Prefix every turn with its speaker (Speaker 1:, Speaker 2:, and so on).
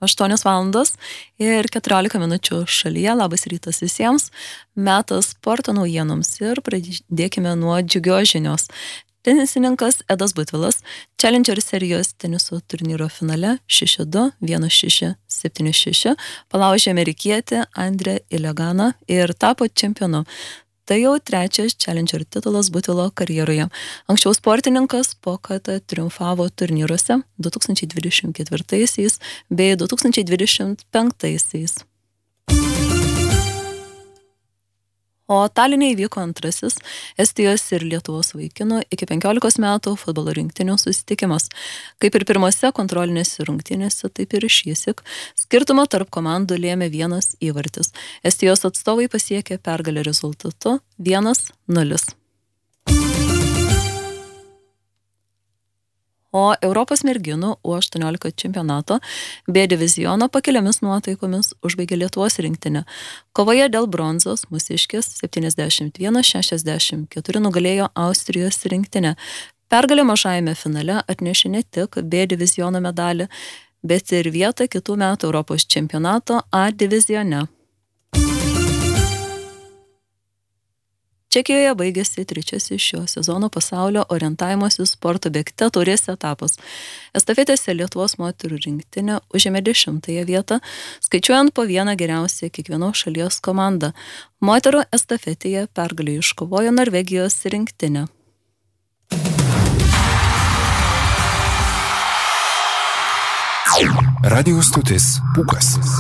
Speaker 1: 8 valandos ir 14 minučių šalyje. Labas rytas visiems. Metas sporto naujienoms ir pradėkime nuo džiugios žinios. Tenisininkas Edas Butvilas Challenger serijos teniso turnyro finale 6-2, 1-6, 7-6 palaužė amerikietį Andre Ileganą ir tapo čempionu. Tai jau trečias Challenger titulas Butvilo karjeroje. Anksčiau sportininkas po kartą triumfavo turnyruose 2024 bei 2025. O Taline įvyko antrasis Estijos ir Lietuvos vaikinų iki 15 metų futbolo rinktinių susitikimas. Kaip ir pirmose kontrolinėse rungtynėse, taip ir šįsyk skirtumą tarp komandų lėmė vienas įvartis. Estijos atstovai pasiekė pergalę rezultatu 1-0. O Europos merginų U18 čempionato B diviziono pakeliamis nuotaikomis užbaigė Lietuvos rinktinę. Kovoje dėl bronzos mūsiškės 71-64 nugalėjo Austrijos rinktinę. Pergalė mažajame finale atnešė ne tik B diviziono medalį, bet ir vietą kitų metų Europos čempionato A divizione. Čekijoje baigėsi trečiasis šio sezono pasaulio orientavimosi sporto bėgte taurės etapas. Estafetėse Lietuvos moterų rinktinė užėmė 10 vietą, skaičiuojant po vieną geriausią kiekvienos šalies komandą. Moterų estafetėje pergalę iškovojo Norvegijos rinktinė.
Speaker 2: Radio stotis Pūkas.